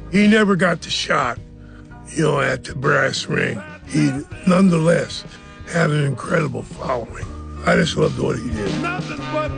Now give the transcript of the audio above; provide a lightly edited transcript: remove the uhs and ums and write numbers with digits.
He never got the shot, at the brass ring. He nonetheless had an incredible following. I just loved what he did.